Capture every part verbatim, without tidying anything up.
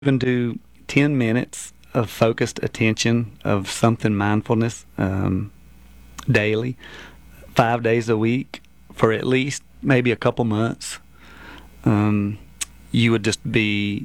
even do ten minutes of focused attention of something mindfulness um, daily, five days a week for at least maybe a couple months, um, you would just be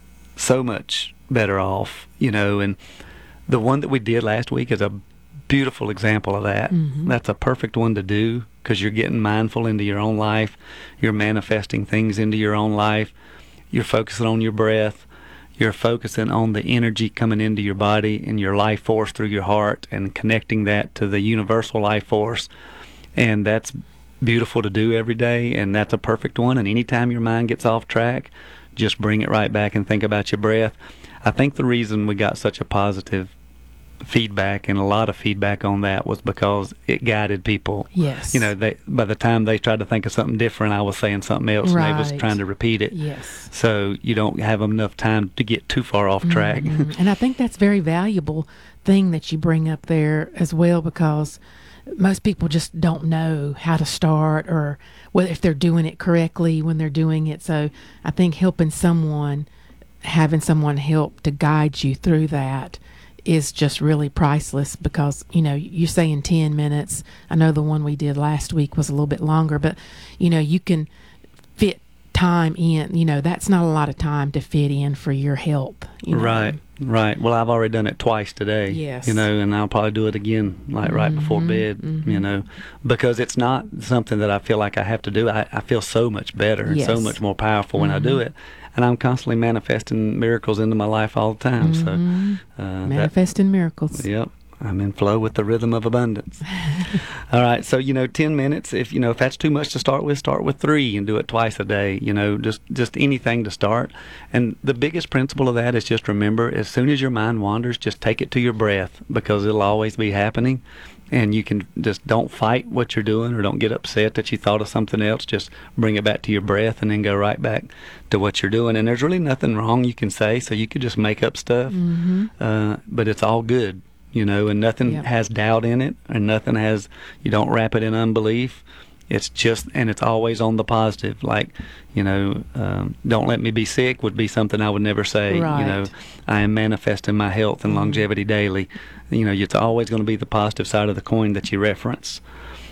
so much better off, you know. And the one that we did last week is a beautiful example of that. Mm-hmm. That's a perfect one to do because you're getting mindful into your own life. You're manifesting things into your own life. You're focusing on your breath. You're focusing on the energy coming into your body and your life force through your heart and connecting that to the universal life force. And that's beautiful to do every day, and that's a perfect one. And anytime your mind gets off track, just bring it right back and think about your breath. I think the reason we got such a positive feedback and a lot of feedback on that was because it guided people. Yes. You know, they by the time they tried to think of something different, I was saying something else, right. and they was trying to repeat it. Yes. So you don't have enough time to get too far off track. Mm-hmm. And I think that's a very valuable thing that you bring up there as well, because most people just don't know how to start or whether if they're doing it correctly when they're doing it. So I think helping someone, having someone help to guide you through that is just really priceless, because, you know, you're saying ten minutes. I know the one we did last week was a little bit longer, but, you know, you can fit time in. You know, that's not a lot of time to fit in for your health. You know? Right, right. Well, I've already done it twice today. Yes. You know, and I'll probably do it again, like right mm-hmm, before bed, mm-hmm. you know, because it's not something that I feel like I have to do. I, I feel so much better and yes. so much more powerful when mm-hmm. I do it. And I'm constantly manifesting miracles into my life all the time. Mm-hmm. So, uh, manifesting that, miracles. Yep. I'm in flow with the rhythm of abundance. All right. So, you know, ten minutes, if, you know, if that's too much to start with, start with three and do it twice a day, you know, just, just anything to start. And the biggest principle of that is just remember, as soon as your mind wanders, just take it to your breath, because it'll always be happening. And you can just don't fight what you're doing, or don't get upset that you thought of something else. Just bring it back to your breath and then go right back to what you're doing. And there's really nothing wrong you can say, so you could just make up stuff, mm-hmm. uh, but it's all good. You know, and nothing yep. has doubt in it, and nothing has, you don't wrap it in unbelief. It's just, and it's always on the positive. Like, you know, um, don't let me be sick would be something I would never say. Right. You know, I am manifesting my health and longevity daily. You know, it's always going to be the positive side of the coin that you reference,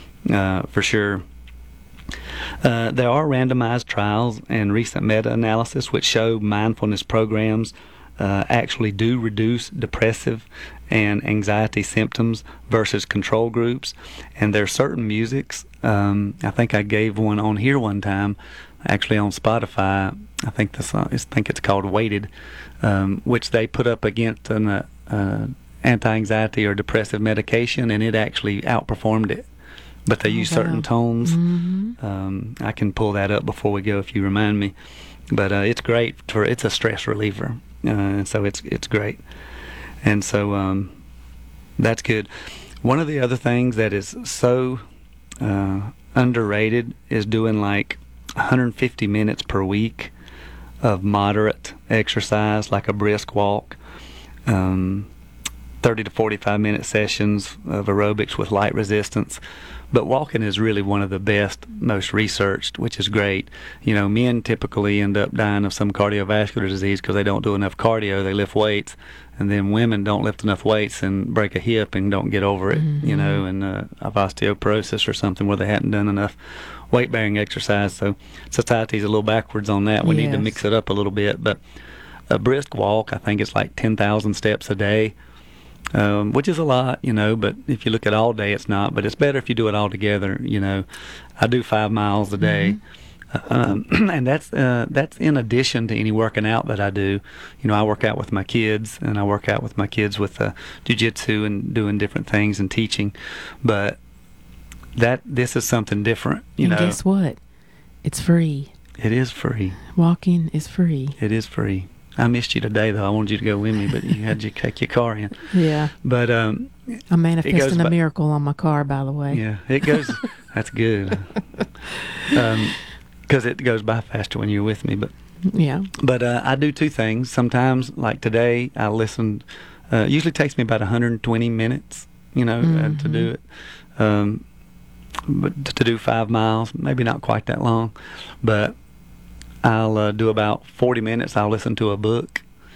uh, for sure. Uh, there are randomized trials and recent meta-analysis which show mindfulness programs uh, actually do reduce depressive and anxiety symptoms versus control groups. And there are certain musics, um, I think I gave one on here one time, actually on Spotify. I think this, uh, I think it's called Weighted, um, which they put up against an uh, uh, anti-anxiety or depressive medication, and it actually outperformed it. But they oh, use wow. certain tones. Mm-hmm. Um, I can pull that up before we go if you remind me. But uh, it's great for, it's a stress reliever, uh, so it's it's great. And so um, that's good. One of the other things that is so uh, underrated is doing like one hundred fifty minutes per week of moderate exercise, like a brisk walk, um, thirty to forty-five minute sessions of aerobics with light resistance. But walking is really one of the best, most researched, which is great. You know, men typically end up dying of some cardiovascular disease because they don't do enough cardio. They lift weights. And then women don't lift enough weights and break a hip and don't get over it, mm-hmm. you know, and uh, have osteoporosis or something where they hadn't done enough weight-bearing exercise. So society's a little backwards on that. We yes. need to mix it up a little bit. But a brisk walk, I think it's like ten thousand steps a day. Um, which is a lot, you know, but if you look at all day, it's not. But it's better if you do it all together, you know. I do five miles a day, mm-hmm. um, and that's uh, that's in addition to any working out that I do. You know, I work out with my kids, and I work out with my kids with uh, jiu-jitsu and doing different things and teaching. But that this is something different, you and know. guess what? It's free. It is free. Walking is free. It is free. I missed you today, though. I wanted you to go with me, but you had to take your car in. Yeah. But um, I'm manifesting a by, miracle on my car, by the way. Yeah, it goes. That's good. Um, because it goes by faster when you're with me. But yeah. But uh, I do two things. Sometimes, like today, I listen. Uh, it usually takes me about one hundred twenty minutes, you know, mm-hmm. uh, to do it. Um, but to do five miles, maybe not quite that long, but I'll uh, do about forty minutes. I'll listen to a book,